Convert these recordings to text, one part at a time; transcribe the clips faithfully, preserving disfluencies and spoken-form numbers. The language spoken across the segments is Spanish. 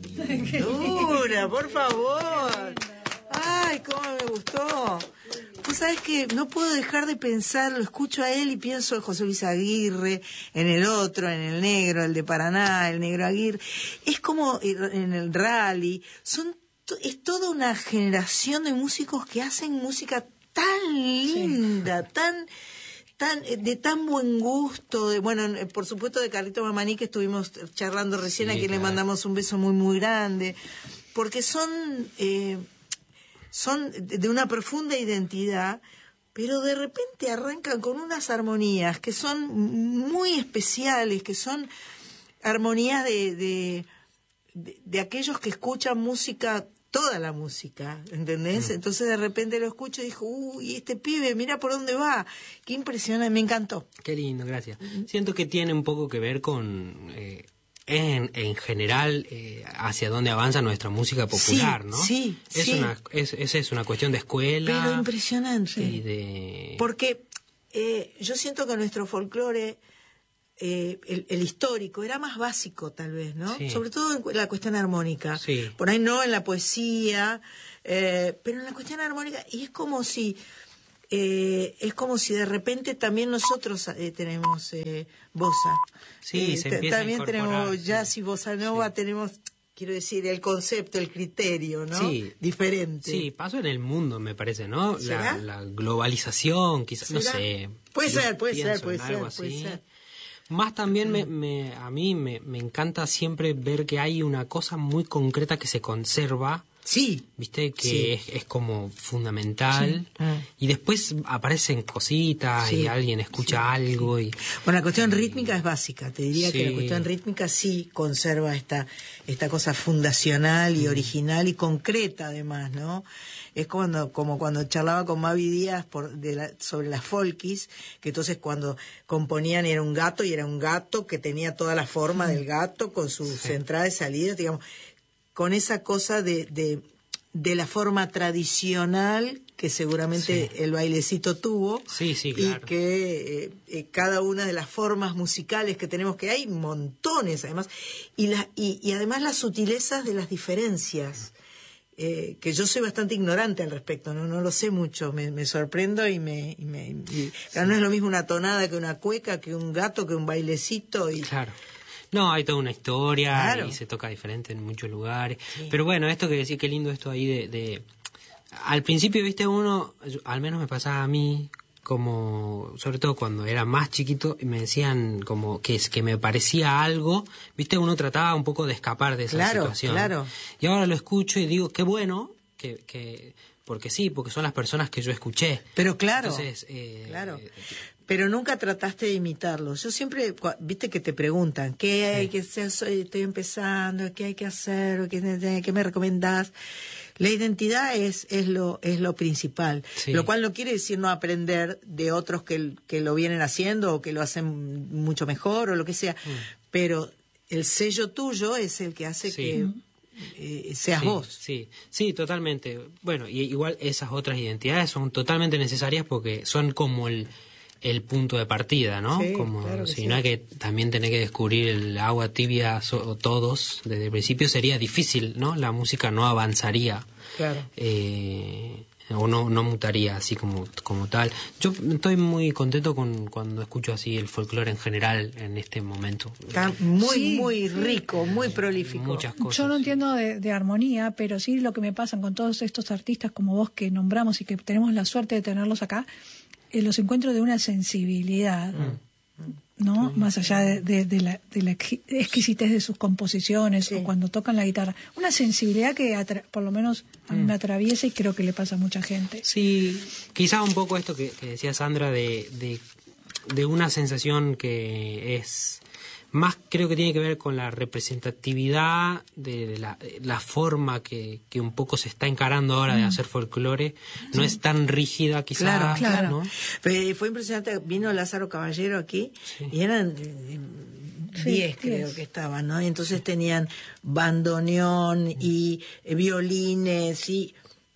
Dura, por favor. Ay, cómo me gustó. Pues sabes que no puedo dejar de pensar, lo escucho a él y pienso en José Luis Aguirre, en el otro, en el negro, el de Paraná, el negro Aguirre. Es como en el rally. Son, es toda una generación de músicos que hacen música tan linda, sí. tan... Tan, de tan buen gusto, de, bueno, por supuesto de Carlito Mamani, que estuvimos charlando recién, sí, a quien claro. le mandamos un beso muy muy grande, porque son eh, son de una profunda identidad, pero de repente arrancan con unas armonías que son muy especiales, que son armonías de de, de, de aquellos que escuchan música, toda la música, ¿entendés? Mm. Entonces de repente lo escucho y dijo, uy, este pibe, mira por dónde va. Qué impresionante, me encantó. Qué lindo, gracias. Siento que tiene un poco que ver con, eh, en, en general, eh, hacia dónde avanza nuestra música popular, sí, ¿no? Sí, es sí. Una, es, es, es una cuestión de escuela. Pero impresionante. Y de... Porque eh, yo siento que nuestro folclore... Eh, el, el histórico era más básico tal vez, ¿no? Sí. Sobre todo en la cuestión armónica. Sí. Por ahí no en la poesía, eh, pero en la cuestión armónica, y es como si eh, es como si de repente también nosotros eh, tenemos eh, bossa. Sí, eh, se t- empieza también a incorporar, tenemos jazz sí. y bossa nova, sí. tenemos, quiero decir, el concepto, el criterio, ¿no? Sí. Diferente. Sí, pasó en el mundo, me parece, ¿no? ¿Será? La, la globalización, quizás, ¿Será? no sé. Puede Yo ser, puede pienso ser, puede en algo ser, puede así. ser. Más también me, me, a mí me, me encanta siempre ver que hay una cosa muy concreta que se conserva. Sí. ¿Viste? Que sí. es, es como fundamental. Sí. Ah. Y después aparecen cositas sí. y alguien escucha sí. algo. Y, bueno, la cuestión rítmica es básica. Te diría sí. que la cuestión rítmica sí conserva esta, esta cosa fundacional y mm. original y concreta además, ¿no? Es cuando, como cuando charlaba con Mavi Díaz por, de la, sobre las folkis, que entonces cuando componían era un gato y era un gato que tenía toda la forma mm. del gato con sus sí. entradas y salidas, digamos, con esa cosa de, de, de la forma tradicional que seguramente sí. el bailecito tuvo sí, sí, claro. y que eh, eh, cada una de las formas musicales que tenemos, que hay montones además, y, la, y, y además las sutilezas de las diferencias. Eh, que yo soy bastante ignorante al respecto, no no lo sé mucho, me, me sorprendo y me... Y me y, claro, no es lo mismo una tonada que una cueca, que un gato, que un bailecito. Y... Claro. No, hay toda una historia claro. y se toca diferente en muchos lugares. Sí. Pero bueno, esto que decía, qué lindo esto ahí de, de... Al principio, viste, uno, al menos me pasaba a mí, como, sobre todo cuando era más chiquito, me decían como que, que me parecía algo, viste, uno trataba un poco de escapar de esa claro, situación. Claro. Y ahora lo escucho y digo, qué bueno, que... que porque sí, porque son las personas que yo escuché. Pero claro, Entonces, eh, claro. Pero nunca trataste de imitarlos. Yo siempre, viste que te preguntan, ¿qué hay sí. que hacer? Soy, estoy empezando, ¿qué hay que hacer? ¿Qué, qué me recomendás? La identidad es, es, lo, es lo principal, sí. lo cual no quiere decir no aprender de otros que, que lo vienen haciendo o que lo hacen mucho mejor o lo que sea, mm. pero el sello tuyo es el que hace sí. que... Eh, seas sí, vos. Sí, sí, totalmente. Bueno, y igual esas otras identidades son totalmente necesarias porque son como el, el punto de partida, ¿no? Sí, como claro si sí. no hay que también tener que descubrir el agua tibia so, todos desde el principio sería difícil, ¿no? La música no avanzaría. Claro. Eh, o no, no mutaría así como, como tal. Yo estoy muy contento con cuando escucho así el folclore en general en este momento. Está muy, sí, muy sí. rico, muy prolífico. Muchas cosas. Yo no sí. entiendo de, de armonía, pero sí lo que me pasa con todos estos artistas como vos que nombramos y que tenemos la suerte de tenerlos acá, eh, los encuentro de una sensibilidad. Mm. ¿No? Sí. Más allá de, de, de, la, de la exquisitez de sus composiciones sí. o cuando tocan la guitarra. Una sensibilidad que atra- por lo menos a mí mm. me atraviesa y creo que le pasa a mucha gente. Sí, quizá un poco esto que, que decía Sandra de, de, de una sensación que es... Más creo que tiene que ver con la representatividad de la, la forma que, que un poco se está encarando ahora mm. de hacer folclore. No sí. es tan rígida quizás. Claro, claro. ¿no? Pero fue impresionante, vino Lázaro Caballero aquí sí. y eran diez sí, creo diez. que estaban, ¿no? Y entonces tenían bandoneón mm. y eh, violines y,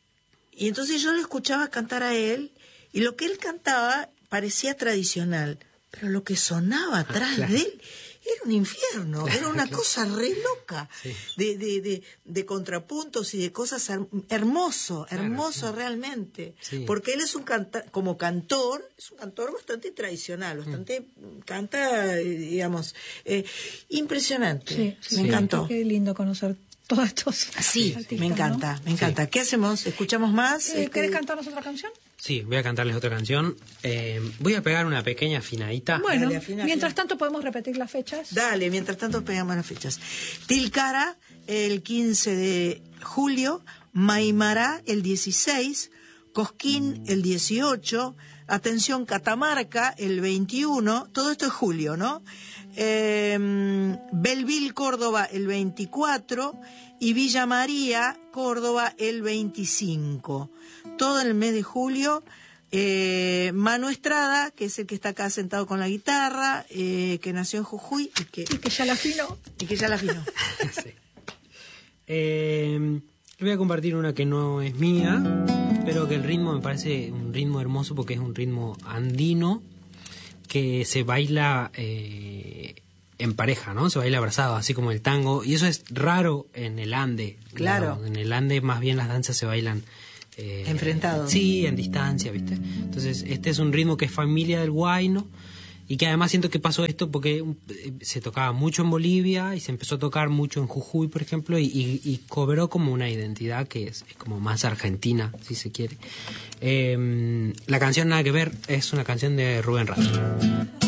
y entonces yo lo escuchaba cantar a él y lo que él cantaba parecía tradicional, pero lo que sonaba atrás ah, claro. de él era un infierno, era una Claro. cosa re loca, Sí. de, de, de, de contrapuntos y de cosas her- hermoso, Claro, hermoso sí. realmente, Sí. porque él es un canta como cantor, es un cantor bastante tradicional, bastante Mm. canta, eh, digamos, eh, impresionante, Sí, sí, me sí. encantó. Qué lindo conocer todos estos Sí, artistas, me encanta, ¿no? me encanta. ¿Qué hacemos? ¿Escuchamos más? Eh, Este, ¿Querés cantarnos otra canción? Sí, voy a cantarles otra canción. Eh, voy a pegar una pequeña afinadita. Bueno, Dale, afina, mientras afina. tanto podemos repetir las fechas. Dale, mientras tanto pegamos las fechas. Tilcara el quince de julio, Maimará el dieciséis, Cosquín el dieciocho, atención, Catamarca el veintiuno, todo esto es julio, ¿no? Eh, Belville, Córdoba el veinticuatro y Villa María, Córdoba el veinticinco. Todo en el mes de julio. Eh, Manu Estrada, que es el que está acá sentado con la guitarra, eh, que nació en Jujuy y que, Y que ya la afino. y que ya la afinó. Sí. Eh, les voy a compartir una que no es mía, pero que el ritmo me parece un ritmo hermoso porque es un ritmo andino que se baila eh, en pareja, ¿no? Se baila abrazado, así como el tango. Y eso es raro en el Ande. Claro. digamos. En el Ande más bien las danzas se bailan... Eh, Enfrentados. Sí, en distancia, ¿viste? Entonces, este es un ritmo que es familia del huayno y que además siento que pasó esto porque eh, se tocaba mucho en Bolivia y se empezó a tocar mucho en Jujuy, por ejemplo, y, y, y cobró como una identidad que es, es como más argentina, si se quiere. Eh, la canción Nada que ver es una canción de Rubén Rada.